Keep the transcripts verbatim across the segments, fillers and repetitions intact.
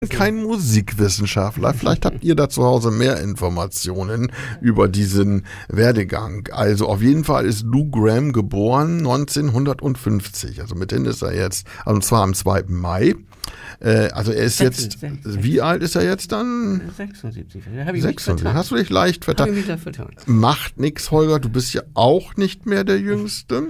Kein Musikwissenschaftler. Vielleicht habt ihr da zu Hause mehr Informationen über diesen Werdegang. Also auf jeden Fall ist Lou Gramm geboren neunzehnhundertfünfzig. Also mithin ist er jetzt, also und zwar am zweiten Mai. Äh, also er ist jetzt, wie alt ist er jetzt dann? sechsundsiebzig. Da hab ich sechsundsiebzig. Hast du dich leicht vertan? Hab ich mich da vertan. Macht nix, Holger. Du bist ja auch nicht mehr der Jüngste.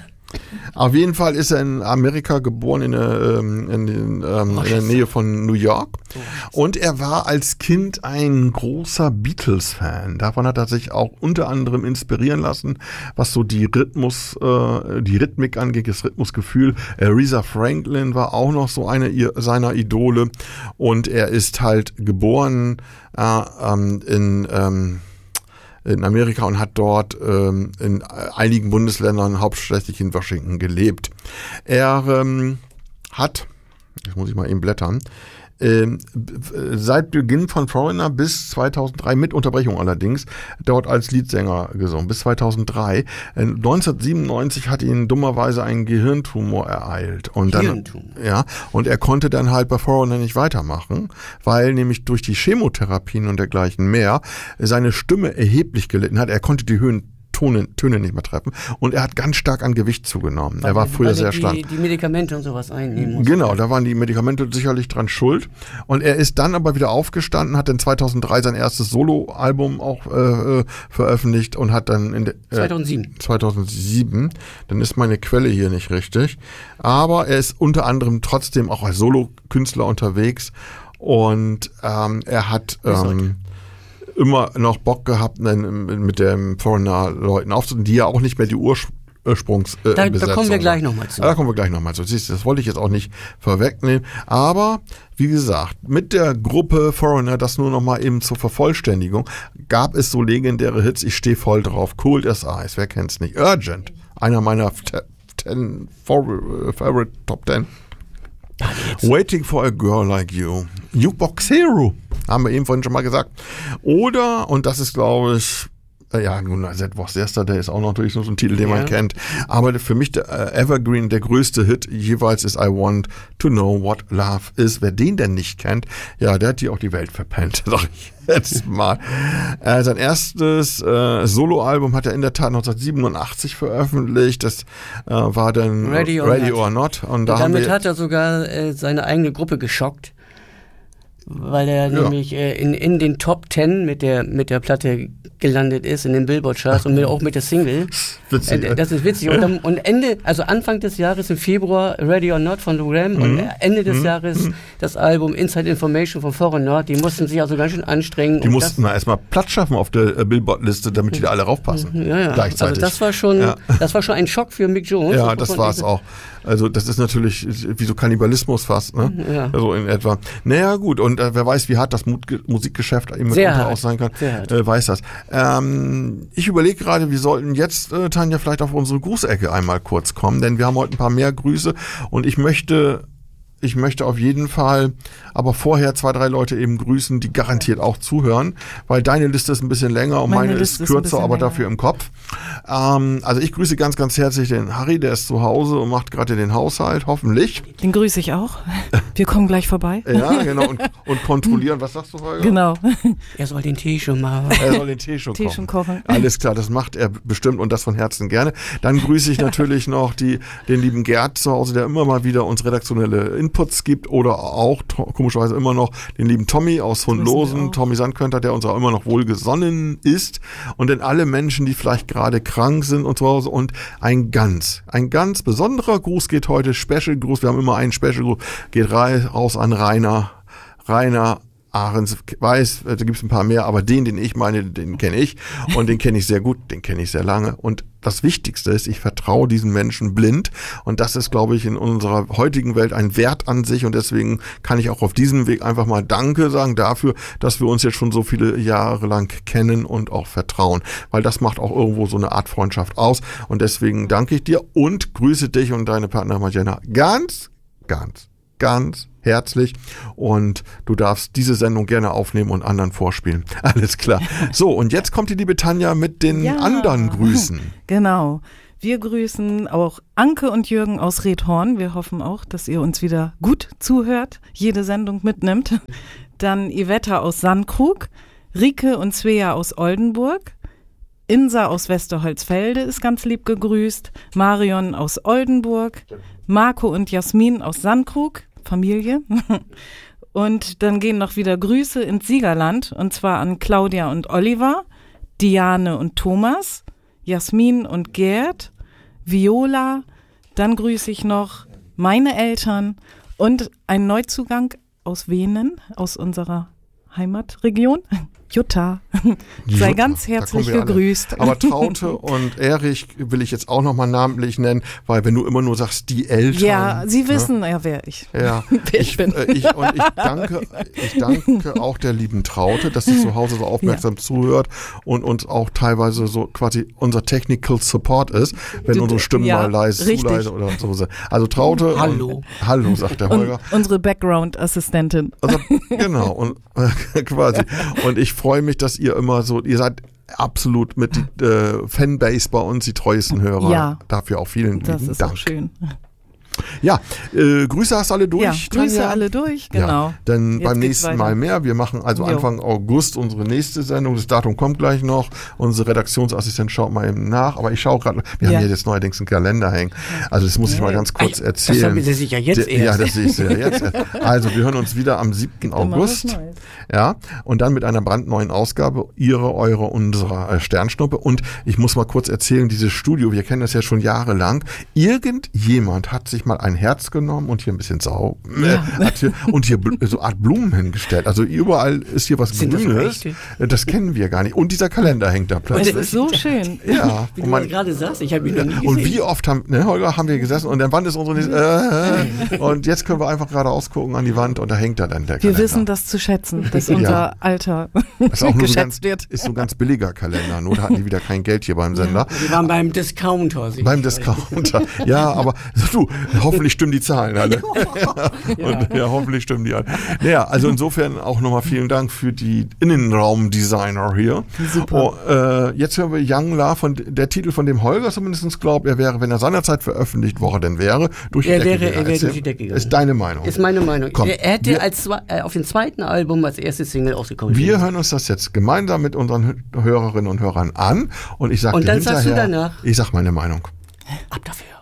Auf jeden Fall ist er in Amerika geboren, in der, ähm, in, den, ähm, in der Nähe von New York. Und er war als Kind ein großer Beatles-Fan. Davon hat er sich auch unter anderem inspirieren lassen, was so die Rhythmus, äh, die Rhythmik angeht, das Rhythmusgefühl. Aretha Franklin war auch noch so eine seiner Idole. Und er ist halt geboren äh, ähm, in... Ähm, in Amerika und hat dort ähm, in einigen Bundesländern, hauptsächlich in Washington, gelebt. Er ähm, hat, jetzt muss ich mal eben blättern, ähm, seit Beginn von Foreigner bis zweitausenddrei, mit Unterbrechung allerdings, dort als Leadsänger gesungen, bis zweitausenddrei. Äh, neunzehnhundertsiebenundneunzig hat ihn dummerweise ein Gehirntumor ereilt. Und dann, Gehirntumor? Ja, und er konnte dann halt bei Foreigner nicht weitermachen, weil nämlich durch die Chemotherapien und dergleichen mehr seine Stimme erheblich gelitten hat. Er konnte die Höhen Töne, Töne nicht mehr treffen und er hat ganz stark an Gewicht zugenommen. Weil, er war früher sehr die, schlank. Die Medikamente und sowas einnehmen musste. Genau, da waren die Medikamente sicherlich dran schuld. Und er ist dann aber wieder aufgestanden, hat dann zweitausenddrei sein erstes Soloalbum auch äh, veröffentlicht und hat dann in de, äh, zweitausendsieben. zweitausendsieben, dann ist meine Quelle hier nicht richtig, aber er ist unter anderem trotzdem auch als Solokünstler unterwegs und ähm, er hat ähm, immer noch Bock gehabt, mit den Foreigner-Leuten aufzunehmen, die ja auch nicht mehr die Ursprungsbesetzung. Äh, da, da kommen wir gleich nochmal zu. Da kommen wir gleich nochmal zu. Siehst du, das wollte ich jetzt auch nicht vorwegnehmen. Aber, wie gesagt, mit der Gruppe Foreigner, das nur nochmal eben zur Vervollständigung, gab es so legendäre Hits, ich stehe voll drauf. Cold as Ice, wer kennt's nicht? Urgent, einer meiner ten, Favorite Top Ten. Waiting for a Girl Like You. Jukebox Hero, haben wir eben vorhin schon mal gesagt. Oder, und das ist, glaube ich, ja, nun, That Was Yesterday ist auch noch natürlich so ein Titel, den ja. man kennt. Aber für mich der äh, Evergreen, der größte Hit jeweils ist I Want to Know What Love Is. Wer den denn nicht kennt, ja, der hat hier auch die Welt verpennt, sag ich jetzt mal. Äh, sein erstes äh, Soloalbum hat er in der Tat neunzehnhundertsiebenundachtzig veröffentlicht. Das äh, war dann Ready or, Ready Not. or Not. Und da damit haben wir, hat er sogar äh, seine eigene Gruppe geschockt, weil er ja. nämlich äh, in, in den Top Ten mit der, mit der Platte gelandet ist, in den Billboard-Charts und mit, auch mit der Single. Witzig, äh, das ist witzig. Und, dann, und Ende, also Anfang des Jahres im Februar Ready or Not von Lou Gramm mhm. und Ende des mhm. Jahres mhm. das Album Inside Information von Foreigner. Die mussten sich also ganz schön anstrengen. Die mussten da erstmal Platz schaffen auf der äh, Billboard-Liste, damit die da alle raufpassen. Ja, ja. Gleichzeitig. Also das war schon, ja. das war schon ein Schock für Mick Jones. Ja, das war es auch. Also das ist natürlich wie so Kannibalismus fast, ne? Ja. Also in etwa. Naja, gut. Und äh, wer weiß, wie hart das Mut- Musikgeschäft eben mitunter auch sein kann, äh, weiß das. Ähm, ich überlege gerade, wir sollten jetzt, äh, Tanja, vielleicht auf unsere Grußecke einmal kurz kommen, denn wir haben heute ein paar mehr Grüße und ich möchte... Ich möchte auf jeden Fall aber vorher zwei, drei Leute eben grüßen, die garantiert auch zuhören, weil deine Liste ist ein bisschen länger und meine, meine ist kürzer, ist aber länger. Dafür im Kopf. Ähm, also ich grüße ganz, ganz herzlich den Harry, der ist zu Hause und macht gerade den Haushalt, hoffentlich. Den grüße ich auch. Wir kommen gleich vorbei. Ja, genau, und, und kontrollieren. Was sagst du, Holger? Genau. Er soll den Tee schon machen. Er soll den Tee schon Tee kochen. schon kochen. Alles klar, das macht er bestimmt und das von Herzen gerne. Dann grüße ich natürlich noch die, den lieben Gerd zu Hause, der immer mal wieder uns redaktionelle Inputs gibt oder auch to- komischerweise immer noch den lieben Tommy aus Hundlosen, Tommy Sandkönter, der uns auch immer noch wohlgesonnen ist und dann alle Menschen, die vielleicht gerade krank sind und zu Hause und ein ganz, ein ganz besonderer Gruß geht heute, Special Gruß, wir haben immer einen Special Gruß, geht raus an Rainer, Rainer Ahrens, weiß, da gibt es ein paar mehr, aber den, den ich meine, den kenne ich und den kenne ich sehr gut, den kenne ich sehr lange und das Wichtigste ist, ich vertraue diesen Menschen blind und das ist, glaube ich, in unserer heutigen Welt ein Wert an sich und deswegen kann ich auch auf diesem Weg einfach mal Danke sagen dafür, dass wir uns jetzt schon so viele Jahre lang kennen und auch vertrauen, weil das macht auch irgendwo so eine Art Freundschaft aus und deswegen danke ich dir und grüße dich und deine Partnerin Marjana ganz, ganz, ganz herzlich und du darfst diese Sendung gerne aufnehmen und anderen vorspielen. Alles klar. So, und jetzt kommt die liebe Tanja mit den ja. anderen Grüßen. Genau. Wir grüßen auch Anke und Jürgen aus Redhorn. Wir hoffen auch, dass ihr uns wieder gut zuhört, jede Sendung mitnimmt. Dann Ivetta aus Sandkrug, Rike und Svea aus Oldenburg, Insa aus Westerholzfelde ist ganz lieb gegrüßt, Marion aus Oldenburg, Marco und Jasmin aus Sandkrug, Familie. Und dann gehen noch wieder Grüße ins Siegerland, und zwar an Claudia und Oliver, Diane und Thomas, Jasmin und Gerd, Viola, dann grüße ich noch meine Eltern und einen Neuzugang aus Venen, aus unserer Heimatregion, Jutta. Sei Jutta, ganz herzlich gegrüßt. Aber Traute und Erich will ich jetzt auch nochmal namentlich nennen, weil wenn du immer nur sagst, die Eltern. Ja, sie wissen ne? ja, wer ich, ja, wer ich, ich bin. Äh, ich, und ich danke, ich danke auch der lieben Traute, dass sie zu Hause so aufmerksam ja. zuhört und uns auch teilweise so quasi unser Technical Support ist, wenn Du, unsere Stimmen ja, mal leise, zu richtig. leise oder so sind. Also Traute. Hallo. Und, hallo, sagt der Holger. Und unsere Background-Assistentin. Also, genau, und äh, quasi. Und ich freue mich, dass ihr immer so, ihr seid absolut mit die äh, Fanbase bei uns, die treuesten Hörer. Ja. Dafür auch vielen Das lieben ist Dank. auch schön. Ja, äh, Grüße hast du alle durch. Ja, Grüße Tanja? alle durch, genau. Ja, dann Jetzt beim geht's nächsten weiter. Mal mehr. Wir machen also Jo. Anfang August unsere nächste Sendung. Das Datum kommt gleich noch. Unsere Redaktionsassistent schaut mal eben nach. Aber ich schaue gerade, wir Ja. haben hier jetzt neuerdings einen Kalender hängen. Also das muss ich mal ganz kurz Ei, erzählen. Das haben Sie sich ja jetzt Der- Ja, erst. das sehe ich ja jetzt. erst. Also wir hören uns wieder am siebten Immer was August. Neues. Ja, und dann mit einer brandneuen Ausgabe Ihre, Eure, unserer äh, Sternschnuppe. Und ich muss mal kurz erzählen, dieses Studio, wir kennen das ja schon jahrelang. Irgendjemand hat sich mal ein Herz genommen und hier ein bisschen Sau äh, hat hier, und hier bl- so Art Blumen hingestellt. Also überall ist hier was Sind das so Grünes. echte? Äh, Das kennen wir gar nicht. Und dieser Kalender hängt da Das plötzlich. ist so schön. Ja, Wie und, du man, gerade sagst, ich habe ihn noch nie und gesehen. wie oft haben, ne, Holger, haben wir gesessen und dann wann ist unsere nächste, äh, und jetzt können wir einfach gerade ausgucken an die Wand und da hängt da dann der Wir Kalender. wissen das zu schätzen, dass Ja. unser Alter Das ist auch nur so ganz, geschätzt wird. ist so ein ganz billiger Kalender. Nur da hatten die wieder kein Geld hier beim Sender. Wir waren beim Discounter. sehe Beim ich. Discounter. Ja, aber du, hoffentlich stimmen die Zahlen alle. Und ja, hoffentlich stimmen die alle. Naja, also insofern auch nochmal vielen Dank für die Innenraumdesigner hier. Super. Oh, äh, jetzt hören wir Young La, von der Titel, von dem Holger zumindest glaubt, er wäre, wenn er seinerzeit veröffentlicht worden wäre, durch die Er Decke wäre- er gegangen. wäre Erzähl- durch die Decke gegangen. Ist deine Meinung. Ist meine Meinung. Komm, er hätte wir- als zwe- äh, auf dem zweiten Album als erste Single ausgekommen. Wir hören uns das jetzt gemeinsam mit unseren Hörerinnen und Hörern an und ich sage Und dir dann sagst du hinterher, danach? ich sag meine Meinung. Ab dafür.